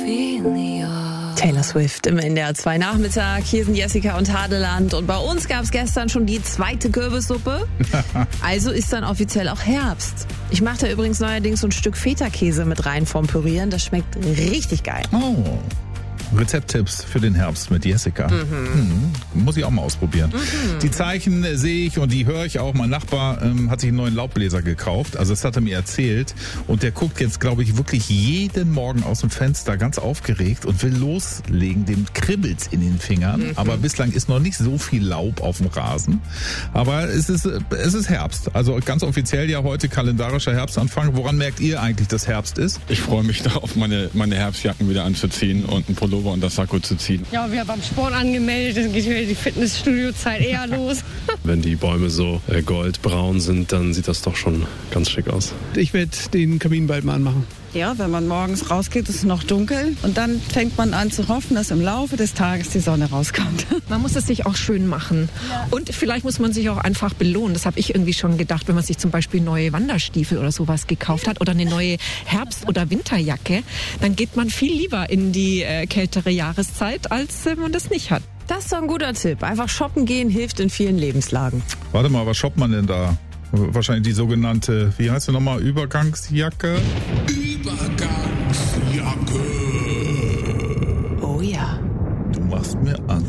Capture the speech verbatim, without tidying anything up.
Taylor Swift im N D R zwei Nachmittag. Hier sind Jessica und Hadeland. Und bei uns gab es gestern schon die zweite Kürbissuppe. Also ist dann offiziell auch Herbst. Ich mache da übrigens neuerdings so ein Stück Feta-Käse mit rein vom Pürieren. Das schmeckt richtig geil. Oh. Rezepttipps für den Herbst mit Jessica. Mhm. Mhm. Muss ich auch mal ausprobieren. Mhm. Die Zeichen sehe ich und die höre ich auch. Mein Nachbar ähm, hat sich einen neuen Laubbläser gekauft. Also das hat er mir erzählt. Und der guckt jetzt, glaube ich, wirklich jeden Morgen aus dem Fenster ganz aufgeregt und will loslegen. Dem kribbelt's in den Fingern. Mhm. Aber bislang ist noch nicht so viel Laub auf dem Rasen. Aber es ist, es ist Herbst. Also ganz offiziell ja heute kalendarischer Herbstanfang. Woran merkt ihr eigentlich, dass Herbst ist? Ich freue mich darauf, meine, meine Herbstjacken wieder anzuziehen und ein Pullover und das Sakko zu ziehen. Ja, wir haben beim Sport angemeldet, dann geht wieder die Fitnessstudio-Zeit eher los. Wenn die Bäume so äh, goldbraun sind, dann sieht das doch schon ganz schick aus. Ich werde den Kamin bald mal anmachen. Ja, wenn man morgens rausgeht, ist es noch dunkel und dann fängt man an zu hoffen, dass im Laufe des Tages die Sonne rauskommt. Man muss es sich auch schön machen. Ja. Und vielleicht muss man sich auch einfach belohnen. Das habe ich irgendwie schon gedacht, wenn man sich zum Beispiel neue Wanderstiefel oder sowas gekauft hat oder eine neue Herbst- oder Winterjacke, dann geht man viel lieber in die äh, kältere Jahreszeit, als wenn man das nicht hat. Das ist doch ein guter Tipp. Einfach shoppen gehen hilft in vielen Lebenslagen. Warte mal, was shoppt man denn da? Wahrscheinlich die sogenannte, wie heißt sie nochmal, Übergangsjacke? Übergangsjacke.